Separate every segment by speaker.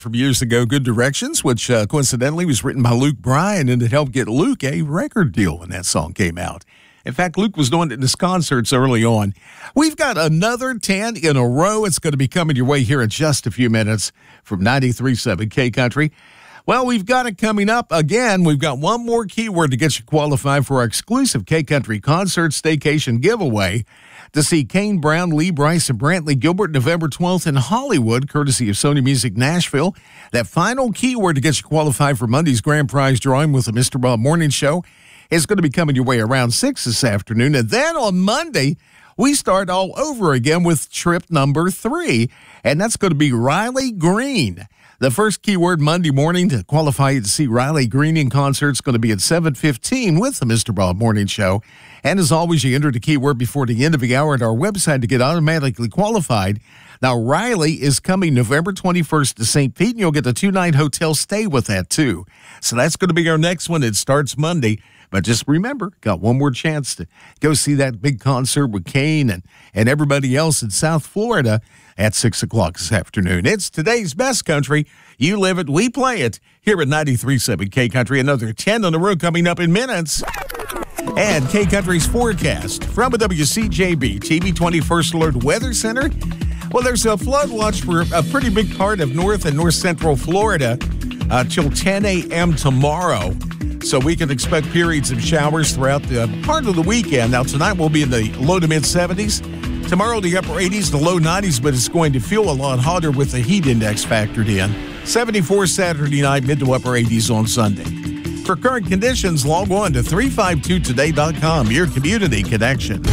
Speaker 1: from years ago, Good Directions, which coincidentally was written by Luke Bryan, and it helped get Luke a record deal when that song came out. In fact, Luke was doing it in his concerts early on. We've got another 10 in a row. It's going to be coming your way here in just a few minutes from 93.7 K Country. Well, we've got it coming up again. We've got one more keyword to get you qualified for our exclusive K Country concert staycation giveaway to see Kane Brown, Lee Brice, and Brantley Gilbert November 12th in Hollywood, courtesy of Sony Music Nashville. That final keyword to get you qualified for Monday's grand prize drawing with the Mr. Bob Morning Show is going to be coming your way around 6 this afternoon. And then on Monday, we start all over again with trip number 3, and that's going to be Riley Green. The first keyword Monday morning to qualify you to see Riley Green in concert is going to be at 7:15 with the Mr. Bob Morning Show. And as always, you enter the keyword before the end of the hour at our website to get automatically qualified. Now, Riley is coming November 21st to St. Pete, and you'll get a 2-night hotel stay with that, too. So that's going to be our next one. It starts Monday. But just remember, got one more chance to go see that big concert with Kane and everybody else in South Florida at 6 o'clock this afternoon. It's today's best country. You live it, we play it here at 93.7 K Country. Another 10 on the road coming up in minutes. And K Country's forecast from a WCJB TV 21st Alert Weather Center. Well, there's a flood watch for a pretty big part of north and north central Florida till 10 a.m. tomorrow. So we can expect periods of showers throughout the part of the weekend. Now, tonight we'll be in the low to mid-70s. Tomorrow, the upper 80s, the low 90s, but it's going to feel a lot hotter with the heat index factored in. 74 Saturday night, mid to upper 80s on Sunday. For current conditions, log on to 352today.com, your community connection.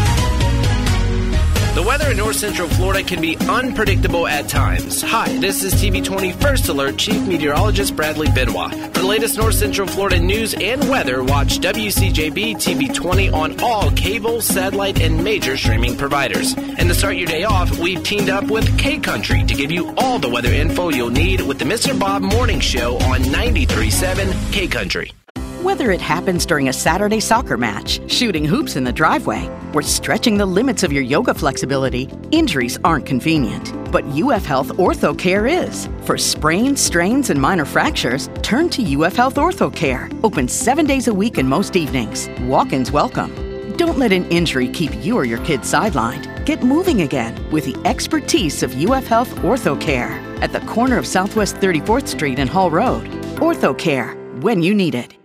Speaker 2: The weather in north central Florida can be unpredictable at times. Hi, this is TV 20 First Alert Chief Meteorologist Bradley Benoit. For the latest north central Florida news and weather, watch WCJB TV 20 on all cable, satellite, and major streaming providers. And to start your day off, we've teamed up with K Country to give you all the weather info you'll need with the Mr. Bob Morning Show on 93.7 K Country.
Speaker 3: Whether it happens during a Saturday soccer match, shooting hoops in the driveway, or stretching the limits of your yoga flexibility, injuries aren't convenient. But UF Health Ortho Care is. For sprains, strains, and minor fractures, turn to UF Health Ortho Care. Open 7 days a week and most evenings. Walk-ins welcome. Don't let an injury keep you or your kids sidelined. Get moving again with the expertise of UF Health Ortho Care at the corner of Southwest 34th Street and Hall Road. Ortho Care, when you need it.